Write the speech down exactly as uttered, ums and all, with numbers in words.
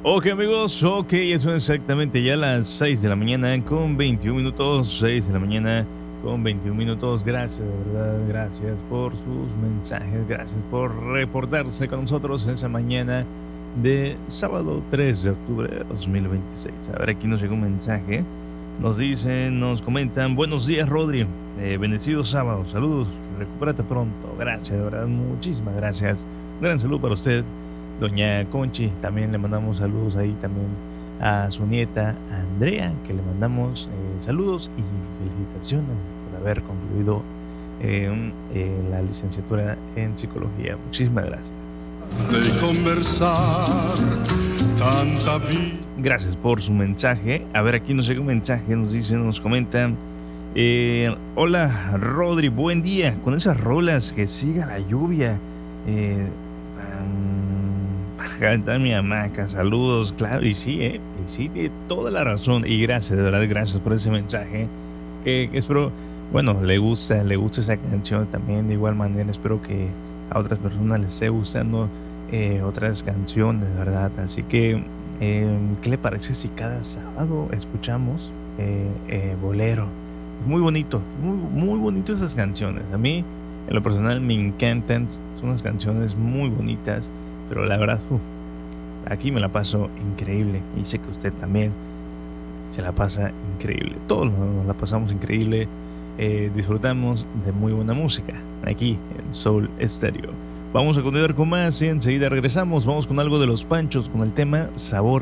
Ok, amigos, ok, eso es exactamente ya las seis de la mañana con veintiún minutos, seis de la mañana con veintiún minutos. Gracias, de verdad, gracias por sus mensajes, gracias por reportarse con nosotros esa mañana de sábado tres de octubre de dos mil veintiséis. A ver, aquí nos llega un mensaje, nos dicen, nos comentan, buenos días, Rodri, eh, bendecido sábado, saludos, recupérate pronto, gracias, de verdad, muchísimas gracias, un gran saludo para usted. Doña Conchi, también le mandamos saludos ahí también a su nieta Andrea, que le mandamos eh, saludos y felicitaciones por haber concluido eh, eh, la licenciatura en psicología. Muchísimas gracias. De conversar tanta vida. Gracias por su mensaje. A ver, aquí nos llega un mensaje, nos dicen, nos comentan. Eh, hola, Rodri, buen día. Con esas rolas, que siga la lluvia. Eh, Cantar mi hamaca, saludos, claro, y sí, eh, y sí, tiene toda la razón, y gracias, de verdad, gracias por ese mensaje, que, que espero, bueno, le gusta, le gusta esa canción también, de igual manera, espero que a otras personas les esté gustando eh, otras canciones, ¿verdad? Así que, eh, ¿qué le parece si cada sábado escuchamos eh, eh, bolero? Muy bonito, muy, muy bonito esas canciones, a mí, en lo personal, me encantan, son unas canciones muy bonitas, pero la verdad, uf, aquí me la paso increíble y sé que usted también se la pasa increíble. Todos nos la pasamos increíble, eh, disfrutamos de muy buena música aquí en Soul Stereo. Vamos a continuar con más y enseguida regresamos. Vamos con algo de Los Panchos con el tema Sabor